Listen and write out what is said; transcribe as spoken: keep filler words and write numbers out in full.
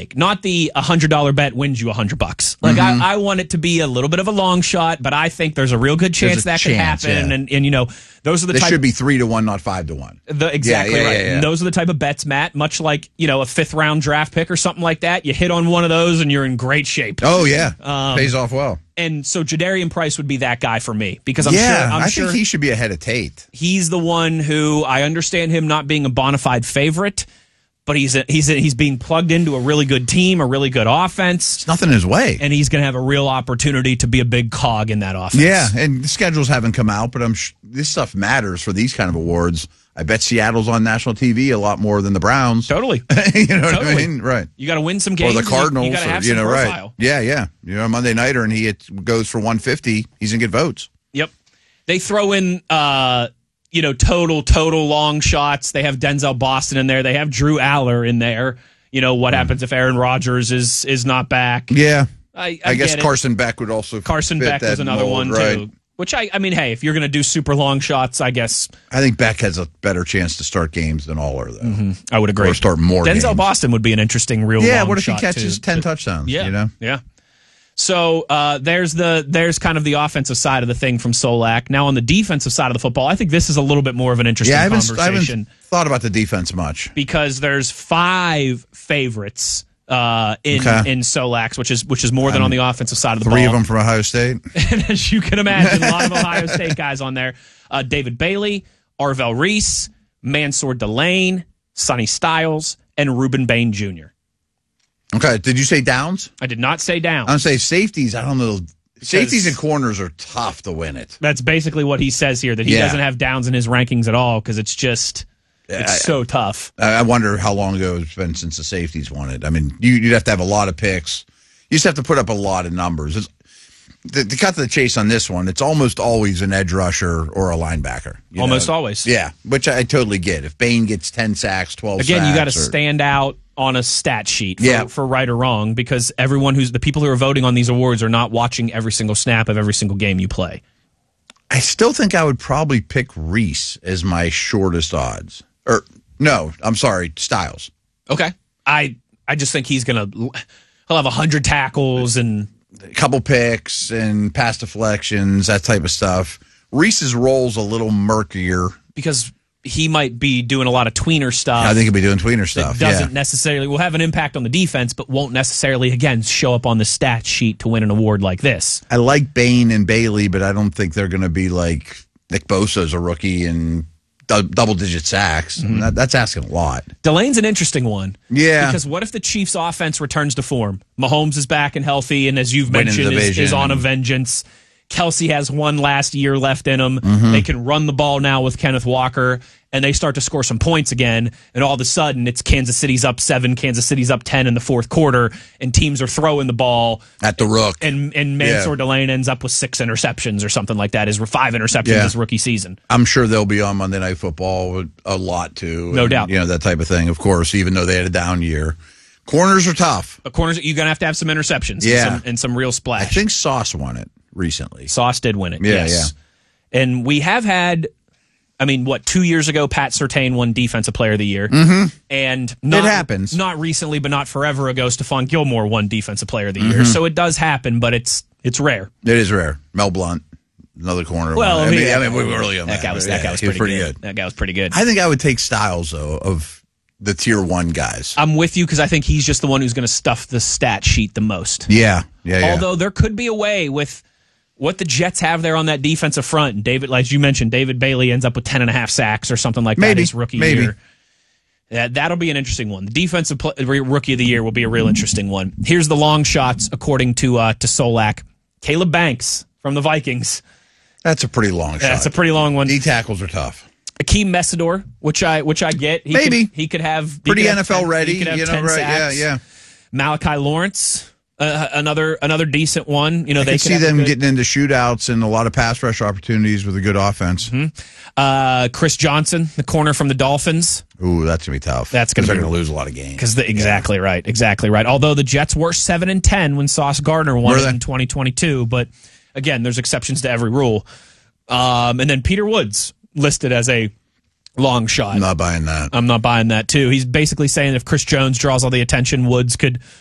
take. Not the one hundred dollars bet wins you one hundred bucks. Like, mm-hmm. I, I want it to be a little bit of a long shot, but I think there's a real good chance that chance, could happen. Yeah. And, and, you know, those are the this type... should be three to one, not five to one. The, exactly yeah, yeah, right. Yeah, yeah. And those are the type of bets, Matt, much like, you know, a fifth round draft pick or something like that. You hit on one of those and you're in great shape. Oh, yeah. Um, Pays off well. And so Jadarian Price would be that guy for me because I'm yeah, sure I'm I sure think he should be ahead of Tate. He's the one who I understand him not being a bona fide favorite, but he's a, he's a, he's being plugged into a really good team, a really good offense. It's nothing in his way, and he's going to have a real opportunity to be a big cog in that offense. Yeah, and the schedules haven't come out, but I'm sh- this stuff matters for these kind of awards. I bet Seattle's on national T V a lot more than the Browns. Totally. you know totally. what I mean? Right. You got to win some games. Or the Cardinals. You, you got to have or, some you know, profile. Right. Yeah, yeah. You know, Monday Nighter, and he hit, goes for one fifty. He's going to get votes. Yep. They throw in, uh, you know, total, total long shots. They have Denzel Boston in there. They have Drew Aller in there. You know, what mm. happens if Aaron Rodgers is is not back? Yeah. I, I, I guess it. Carson Beck would also Carson fit Beck that was another mold, one, right. too. Which, I, I mean, hey, if you're going to do super long shots, I guess. I think Beck has a better chance to start games than Aller, though. Mm-hmm. I would agree. Or start more Denzel games. Boston would be an interesting real Yeah, long what if he shot, catches too. ten touchdowns? Yeah, you know? Yeah. So uh, there's the there's kind of the offensive side of the thing from Solak. Now on the defensive side of the football, I think this is a little bit more of an interesting yeah, I haven't, conversation. I haven't thought about the defense much. Because there's five favorites uh, in okay. in Solak's, which is which is more than um, on the offensive side of the three ball. Three of them from Ohio State. And as you can imagine, a lot of Ohio State guys on there. Uh, David Bailey, Arvell Reese, Mansour Delane, Sonny Styles, and Ruben Bain Junior Okay, did you say downs? I did not say downs. I'm going to say safeties. I don't know. Because safeties and corners are tough to win it. That's basically what he says here, that he yeah. doesn't have downs in his rankings at all because it's just it's I, so tough. I wonder how long ago it's been since the safeties won it. I mean, you, you'd have to have a lot of picks. You just have to put up a lot of numbers. It's, to, to cut to the chase on this one, it's almost always an edge rusher or a linebacker. Almost know? always. Yeah, which I totally get. If Bain gets ten sacks, twelve Again, sacks. you got to or, stand out on a stat sheet for, yeah. for right or wrong because everyone who's the people who are voting on these awards are not watching every single snap of every single game you play. I still think I would probably pick Reese as my shortest odds. Or no, I'm sorry, Styles. Okay. I I just think he's going to he'll have one hundred tackles and a couple picks and pass deflections, that type of stuff. Reese's role's a little murkier because he might be doing a lot of tweener stuff. I think he'll be doing tweener stuff. Doesn't yeah. necessarily will have an impact on the defense, but won't necessarily again show up on the stat sheet to win an award like this. I like Bain and Bailey, but I don't think they're going to be like Nick Bosa's a rookie and d- double digit sacks. Mm-hmm. That, that's asking a lot. Delane's an interesting one. Yeah. Because what if the Chiefs' offense returns to form? Mahomes is back and healthy, and as you've mentioned, is, is on a vengeance. Kelsey has one last year left in him. Mm-hmm. They can run the ball now with Kenneth Walker, and they start to score some points again. And all of a sudden, it's Kansas City's up seven, Kansas City's up ten in the fourth quarter, and teams are throwing the ball at the rook. And and Mansour yeah. Delane ends up with six interceptions or something like that. His five interceptions yeah. his rookie season. I'm sure they'll be on Monday Night Football a lot too. No and, doubt. You know, that type of thing. Of course, even though they had a down year. Corners are tough. But corners, you're gonna have to have some interceptions. Yeah. and some, and some real splash. I think Sauce won it recently. Sauce did win it. Yeah, yes. yeah. And we have had, I mean, what, two years ago, Pat Surtain won Defensive Player of the Year. Mm-hmm. And not, it happens. Not recently, but not forever ago, Stephon Gilmore won Defensive Player of the Year. Mm-hmm. So it does happen, but it's it's rare. It is rare. Mel Blount, another corner. Well, I mean, yeah, I mean, we were early on that. That guy was, yeah, that guy was, pretty, pretty, good. good. That guy was pretty good. I think I would take Styles, though, of the tier one guys. I'm with you because I think he's just the one who's going to stuff the stat sheet the most. Yeah, yeah, yeah. Although there could be a way with what the Jets have there on that defensive front. And David, like you mentioned, David Bailey ends up with ten and a half sacks or something like maybe, that his rookie maybe. year. That, that'll be an interesting one. The defensive play, rookie of the year will be a real interesting one. Here's the long shots, according to uh, to Solak. Caleb Banks from the Vikings. That's a pretty long shot. That's a pretty long one. D tackles are tough. Akeem Messidor, which I which I get. He Maybe. Could, he could have he pretty could N have F L ten, ready. He could have you know, ten right? sacks. Yeah, yeah. Malachi Lawrence, uh, another another decent one. You know, I they could see have them good, getting into shootouts and a lot of pass rush opportunities with a good offense. Mm-hmm. Uh, Chris Johnson, the corner from the Dolphins. Ooh, that's gonna be tough. That's gonna they're be, gonna lose a lot of games. Because exactly yeah. right, exactly right. Although the Jets were seven and ten when Sauce Gardner won it in twenty twenty-two, but again, there's exceptions to every rule. Um, and then Peter Woods listed as a long shot. I'm not buying that. I'm not buying that too. He's basically saying if Chris Jones draws all the attention, Woods could